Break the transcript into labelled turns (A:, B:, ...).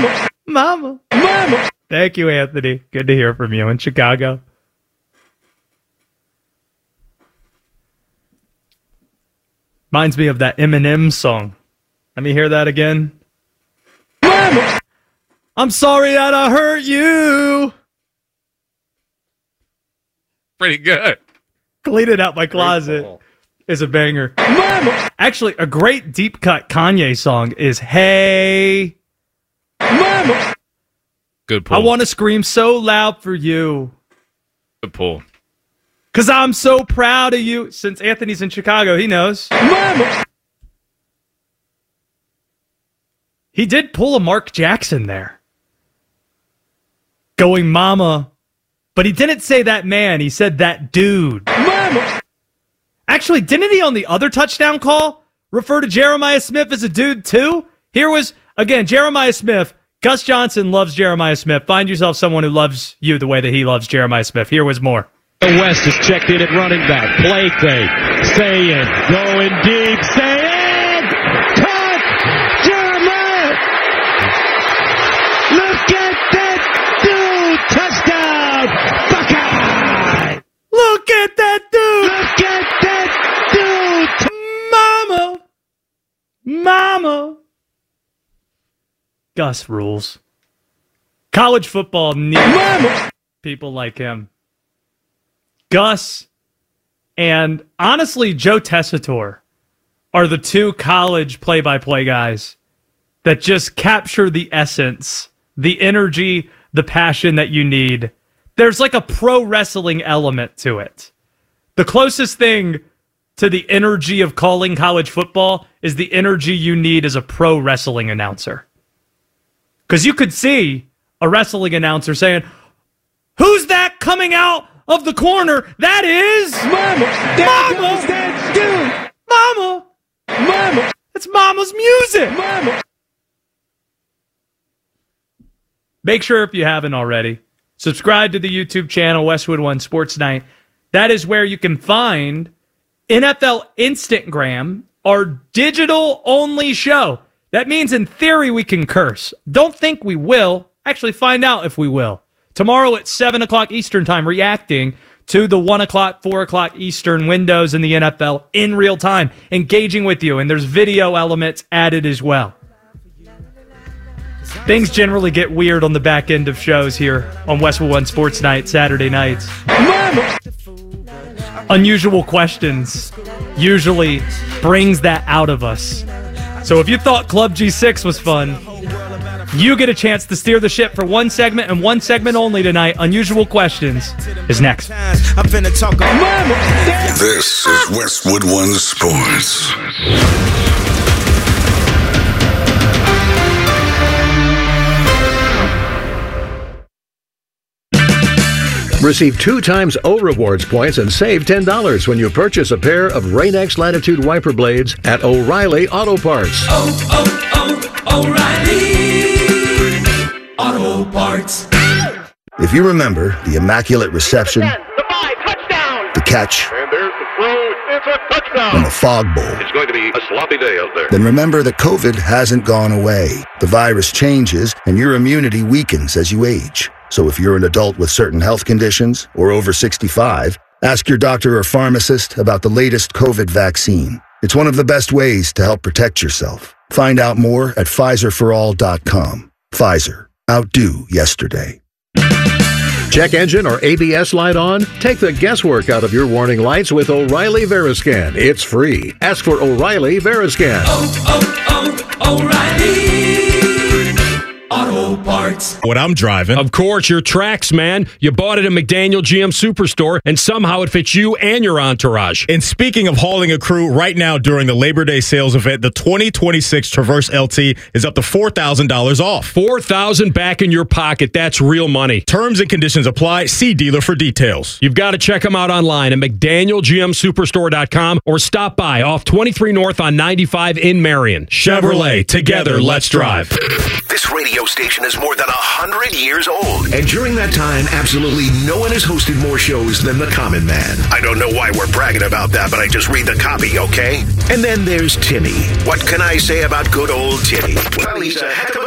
A: Mama. Thank you, Anthony. Good to hear from you in Chicago. Reminds me of that Eminem song. Let me hear that again. Mama! I'm sorry that I hurt you.
B: Pretty good.
A: Cleaning out my closet is a banger. Mama! Actually, a great deep cut Kanye song is Hey Mama.
B: Good pull.
A: I want to scream so loud for you.
B: Good pull.
A: Because I'm so proud of you. Since Anthony's in Chicago, he knows. Mama! He did pull a Mark Jackson there. Going mama. But he didn't say that man. He said that dude. Mama! Actually, didn't he on the other touchdown call refer to Jeremiah Smith as a dude too? Here was, again, Jeremiah Smith. Gus Johnson loves Jeremiah Smith. Find yourself someone who loves you the way that he loves Jeremiah Smith. Here was more.
C: West is checked in at running back. Play fake. Stay in. Going deep. Stay in. Cut. Jeremiah. Look at that dude. Touchdown. Buckeye.
A: Look at that dude.
C: Look at that dude.
A: Mama. Gus rules. College football needs people like him. Gus and, honestly, Joe Tessitore are the two college play-by-play guys that just capture the essence, the energy, the passion that you need. There's like a pro wrestling element to it. The closest thing to the energy of calling college football is the energy you need as a pro wrestling announcer. Because you could see a wrestling announcer saying, "Who's that coming out of the corner? That is Mama. Mama. It's Mama's music. Mama." Make sure, if you haven't already, subscribe to the YouTube channel Westwood One Sports Night. That is where you can find NFL Instantgram, our digital-only show. That means, in theory, we can curse. Don't think we will. Actually, find out if we will. Tomorrow at 7 o'clock Eastern Time, reacting to the 1 o'clock, 4 o'clock Eastern windows in the NFL in real time, engaging with you, and there's video elements added as well. Things generally get weird on the back end of shows here on Westwood One Sports Night, Saturday nights. Mama! Unusual questions usually brings that out of us. So if you thought Club G6 was fun, you get a chance to steer the ship for one segment and one segment only tonight. Unusual Questions is next.
D: This is Westwood One Sports.
E: Receive 2 times O Rewards points and save $10 when you purchase a pair of Rain-X Latitude wiper blades at O'Reilly Auto Parts.
F: O'Reilly Auto Parts.
G: If you remember the immaculate reception, the catch,
H: and there's the throw. It's a touchdown.
G: and the fog bowl,
H: It's going to be a sloppy day out there.
G: then remember that COVID hasn't gone away. The virus changes and your immunity weakens as you age. So if you're an adult with certain health conditions or over 65, ask your doctor or pharmacist about the latest COVID vaccine. It's one of the best ways to help protect yourself. Find out more at PfizerForAll.com. Pfizer. Outdo yesterday.
E: Check engine or ABS light on? Take the guesswork out of your warning lights with O'Reilly Veriscan. It's free. Ask for O'Reilly Veriscan.
F: O'Reilly Auto Parts.
C: What I'm driving.
I: Of course, your Trax, man. You bought it at McDaniel GM Superstore, and somehow it fits you and your entourage.
C: And speaking of hauling a crew, right now during the Labor Day sales event, the 2026 Traverse LT is up to $4,000 off.
I: $4,000 back in your pocket. That's real money.
C: Terms and conditions apply. See dealer for details.
I: You've got to check them out online at McDanielGMSuperstore.com or stop by off 23 North on 95 in Marion. Chevrolet, together, let's drive.
D: This radio station is more than 100 years old. And during that time, absolutely no one has hosted more shows than The Common Man. I don't know why we're bragging about that, but I just read the copy, okay? And then there's Timmy. What can I say about good old Timmy? Well, he's a heck of